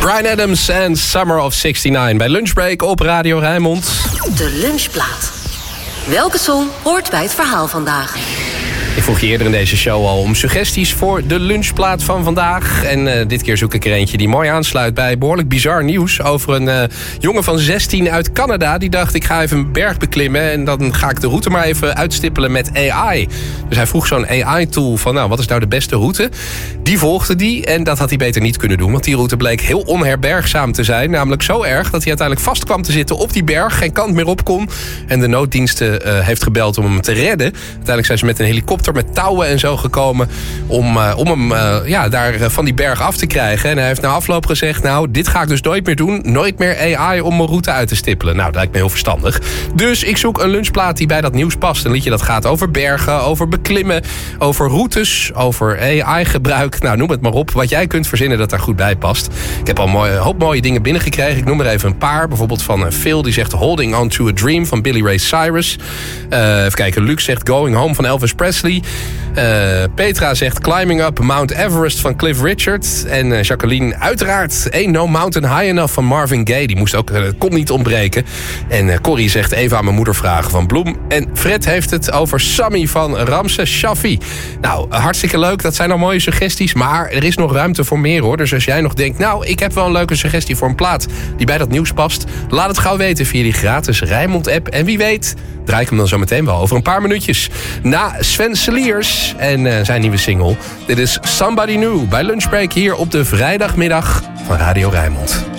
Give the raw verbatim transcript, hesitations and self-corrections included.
Bryan Adams en Summer of zestignegentig bij Lunchbreak op Radio Rijnmond. De lunchplaat. Welke song hoort bij het verhaal vandaag? Ik vroeg je eerder in deze show al om suggesties voor de lunchplaat van vandaag. En uh, dit keer zoek ik er eentje die mooi aansluit bij behoorlijk bizar nieuws over een uh, jongen van zestien uit Canada. Die dacht, ik ga even een berg beklimmen en dan ga ik de route maar even uitstippelen met A I. Dus hij vroeg zo'n A I-tool van, nou, wat is nou de beste route? Die volgde die en dat had hij beter niet kunnen doen. Want die route bleek heel onherbergzaam te zijn. Namelijk zo erg dat hij uiteindelijk vast kwam te zitten op die berg. Geen kant meer op kon. En de nooddiensten uh, heeft gebeld om hem te redden. Uiteindelijk zijn ze met een helikopter met touwen en zo gekomen om, uh, om hem uh, ja, daar uh, van die berg af te krijgen. En hij heeft na afloop gezegd, nou, dit ga ik dus nooit meer doen. Nooit meer A I om mijn route uit te stippelen. Nou, dat lijkt me heel verstandig. Dus ik zoek een lunchplaat die bij dat nieuws past. Een liedje dat gaat over bergen, over beklimmen, over routes, over A I-gebruik. Nou, noem het maar op. Wat jij kunt verzinnen dat daar goed bij past. Ik heb al een mooie, hoop mooie dingen binnengekregen. Ik noem er even een paar. Bijvoorbeeld van uh, Phil, die zegt Holding On To A Dream van Billy Ray Cyrus. Uh, even kijken, Luc zegt Going Home van Elvis Presley. Uh, Petra zegt Climbing Up Mount Everest van Cliff Richard. En uh, Jacqueline, uiteraard Ain't No Mountain High Enough van Marvin Gaye. Die moest ook, uh, kon niet ontbreken. En uh, Corrie zegt even aan mijn moeder vragen van Bloem. En Fred heeft het over Sammy van Ramses Shaffi. Nou, uh, hartstikke leuk. Dat zijn al mooie suggesties. Maar er is nog ruimte voor meer, hoor. Dus als jij nog denkt, nou, ik heb wel een leuke suggestie voor een plaat die bij dat nieuws past, laat het gauw weten via die gratis Rijnmond-app. En wie weet, draai ik hem dan zo meteen wel over een paar minuutjes. Na Sven Seliers en uh, zijn nieuwe single. Dit is Somebody New bij Lunchbreak hier op de vrijdagmiddag van Radio Rijnmond.